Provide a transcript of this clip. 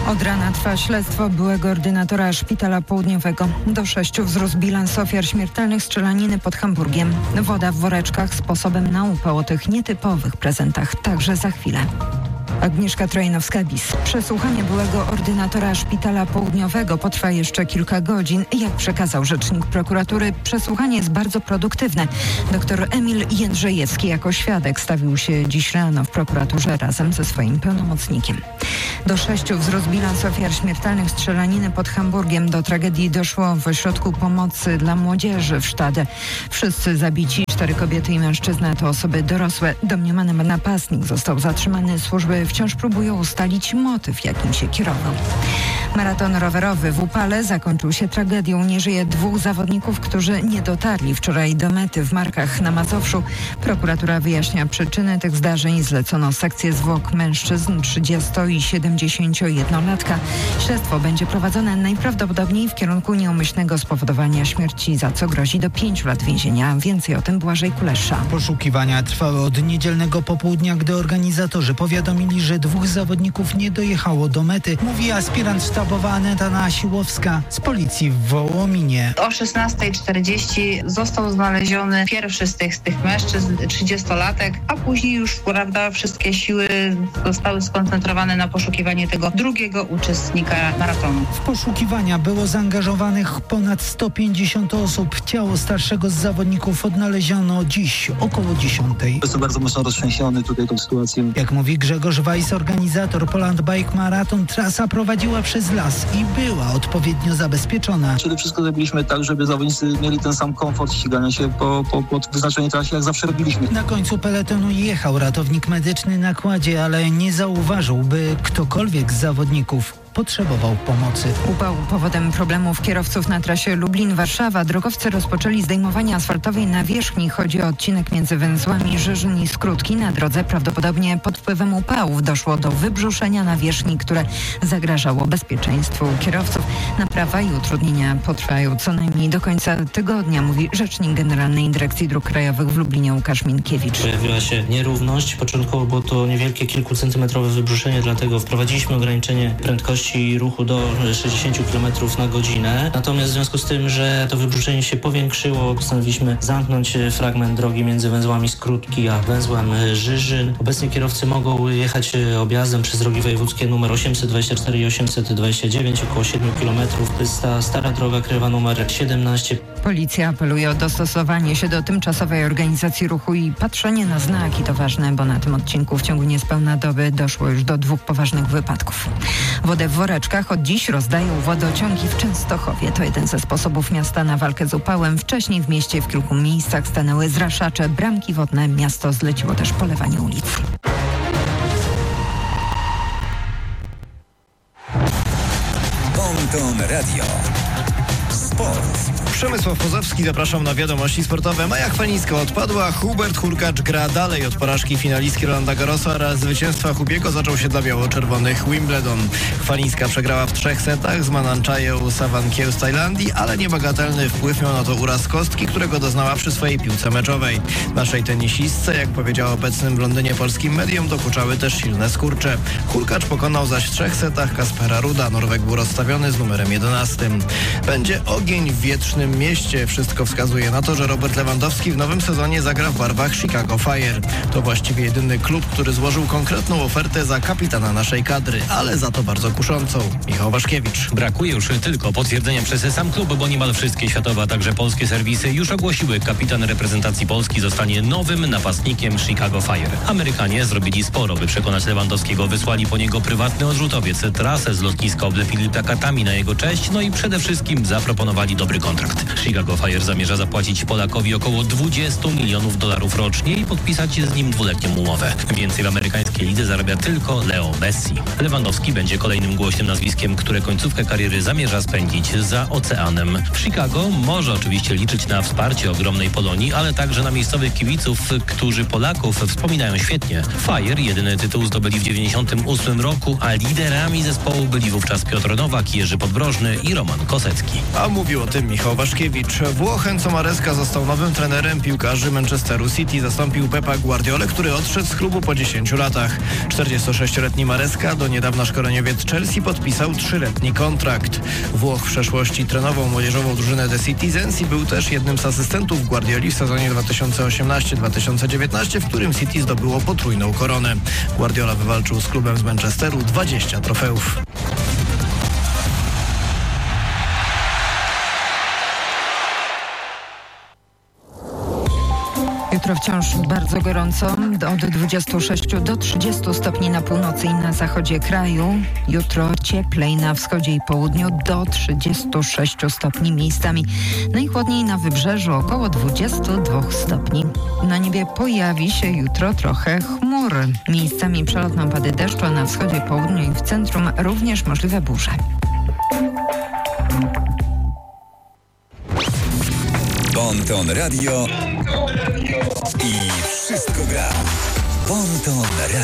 Od rana trwa śledztwo byłego ordynatora Szpitala Południowego. Do 6 wzrósł bilans ofiar śmiertelnych strzelaniny pod Hamburgiem. Woda w woreczkach sposobem na upał o tych nietypowych prezentach. Także za chwilę. Agnieszka Trojnowska-Bis. Przesłuchanie byłego ordynatora Szpitala Południowego potrwa jeszcze kilka godzin. Jak przekazał rzecznik prokuratury, przesłuchanie jest bardzo produktywne. Dr Emil Jędrzejewski jako świadek stawił się dziś rano w prokuraturze razem ze swoim pełnomocnikiem. Do 6 wzrósł bilans ofiar śmiertelnych strzelaniny pod Hamburgiem. Do tragedii doszło w ośrodku pomocy dla młodzieży w Stade. Wszyscy zabici, 4 kobiety i mężczyzna, to osoby dorosłe. Domniemany napastnik został zatrzymany. Służby wciąż próbują ustalić motyw, jakim się kierował. Maraton rowerowy w Upale zakończył się tragedią. Nie żyje 2 zawodników, którzy nie dotarli wczoraj do mety w Markach na Mazowszu. Prokuratura wyjaśnia przyczyny tych zdarzeń. Zlecono sekcję zwłok mężczyzn 30 i 71-latka. Śledztwo będzie prowadzone najprawdopodobniej w kierunku nieumyślnego spowodowania śmierci, za co grozi do 5 lat więzienia. Więcej o tym Błażej Kulesza. Poszukiwania trwały od niedzielnego popołudnia, gdy organizatorzy powiadomili, że 2 zawodników nie dojechało do mety, mówi aspirant sztabowa Aneta Nasiłowska z policji w Wołominie. O 16:40 został znaleziony pierwszy z tych mężczyzn, 30-latek, a później już, wszystkie siły zostały skoncentrowane na poszukiwanie tego drugiego uczestnika maratonu. W poszukiwania było zaangażowanych ponad 150 osób. Ciało starszego z zawodników odnaleziono dziś około 10. Jestem bardzo mocno roztrzęsiony tutaj tą sytuacją. Jak mówi Grzegorz Weiss, organizator Poland Bike Marathon, trasa prowadziła przez las i była odpowiednio zabezpieczona. Przede wszystkim zrobiliśmy tak, żeby zawodnicy mieli ten sam komfort ścigania się po wyznaczonej trasie, jak zawsze robiliśmy. Na końcu peletonu jechał ratownik medyczny na kładzie, ale nie zauważył, by ktokolwiek z zawodników potrzebował pomocy. Upał powodem problemów kierowców na trasie Lublin-Warszawa. Drogowcy rozpoczęli zdejmowanie asfaltowej nawierzchni. Chodzi o odcinek między węzłami Żyżyn i Skrótki. Na drodze prawdopodobnie pod wpływem upałów doszło do wybrzuszenia nawierzchni, które zagrażało bezpieczeństwu kierowców. Naprawa i utrudnienia potrwają co najmniej do końca tygodnia, mówi rzecznik Generalnej Dyrekcji Dróg Krajowych w Lublinie Łukasz Minkiewicz. Pojawiła się nierówność. Początkowo było to niewielkie, kilkucentymetrowe wybrzuszenie, dlatego wprowadziliśmy ograniczenie prędkości ruchu do 60 km na godzinę. Natomiast w związku z tym, że to wybrzuszenie się powiększyło, postanowiliśmy zamknąć fragment drogi między węzłami Skrótki a węzłem Żyżyn. Obecnie kierowcy mogą jechać objazdem przez drogi wojewódzkie numer 824 i 829, około 7 km. To jest ta stara droga krajowa numer 17. Policja apeluje o dostosowanie się do tymczasowej organizacji ruchu i patrzenie na znaki. To ważne, bo na tym odcinku w ciągu niespełna doby doszło już do 2 poważnych wypadków. Wodę w woreczkach od dziś rozdają wodociągi w Częstochowie. To jeden ze sposobów miasta na walkę z upałem. Wcześniej w mieście w kilku miejscach stanęły zraszacze, bramki wodne. Miasto zleciło też polewanie ulic. Ponton Radio. Sport. Przemysław Pozowski, zapraszam na wiadomości sportowe. Maja Chwalińska odpadła, Hubert Hurkacz gra dalej. Od porażki finalistki Rolanda Garrosa oraz zwycięstwa Hubiego zaczął się dla biało-czerwonych Wimbledon. Chwalińska przegrała w 3 setach z Mananchają Sawankieł z Tajlandii, ale niebagatelny wpływ miał na to uraz kostki, którego doznała przy swojej piłce meczowej. Naszej tenisistce, jak powiedział obecnym w Londynie polskim medium, dokuczały też silne skurcze. Hurkacz pokonał zaś w 3 setach Kaspera Ruda. Norweg był rozstawiony z numerem 11. Będzie ogień w wietrznym mieście. Wszystko wskazuje na to, że Robert Lewandowski w nowym sezonie zagra w barwach Chicago Fire. To właściwie jedyny klub, który złożył konkretną ofertę za kapitana naszej kadry, ale za to bardzo kuszącą. Michał Waszkiewicz. Brakuje już tylko potwierdzenia przez sam klub, bo niemal wszystkie światowe, a także polskie serwisy już ogłosiły, kapitan reprezentacji Polski zostanie nowym napastnikiem Chicago Fire. Amerykanie zrobili sporo, by przekonać Lewandowskiego. Wysłali po niego prywatny odrzutowiec. Trasę z lotniska oblepili plakatami na jego cześć, no i przede wszystkim zaproponowali dobry kontrakt. Chicago Fire zamierza zapłacić Polakowi około $20 milionów rocznie i podpisać z nim 2-letnią umowę. Więcej w amerykańskiej lidze zarabia tylko Leo Messi. Lewandowski będzie kolejnym głośnym nazwiskiem, które końcówkę kariery zamierza spędzić za oceanem. W Chicago może oczywiście liczyć na wsparcie ogromnej Polonii, ale także na miejscowych kibiców, którzy Polaków wspominają świetnie. Fire jedyny tytuł zdobyli w 1998 roku, a liderami zespołu byli wówczas Piotr Nowak, Jerzy Podbrożny i Roman Kosecki. A mówił o tym Michał Baszkiewicz. Włoch Enzo Maresca został nowym trenerem piłkarzy Manchesteru City. Zastąpił Pepa Guardiolę, który odszedł z klubu po 10 latach. 46-letni Maresca, do niedawna szkoleniowiec Chelsea, podpisał 3-letni kontrakt. Włoch w przeszłości trenował młodzieżową drużynę The Citizens i był też jednym z asystentów Guardioli w sezonie 2018-2019, w którym City zdobyło potrójną koronę. Guardiola wywalczył z klubem z Manchesteru 20 trofeów. Jutro wciąż bardzo gorąco, od 26 do 30 stopni na północy i na zachodzie kraju. Jutro cieplej na wschodzie i południu, do 36 stopni miejscami. Najchłodniej na wybrzeżu, około 22 stopni. Na niebie pojawi się jutro trochę chmur. Miejscami przelotne opady deszczu, a na wschodzie, południu i w centrum również możliwe burze. Bonton Radio i wszystko gra. Bonton Radio.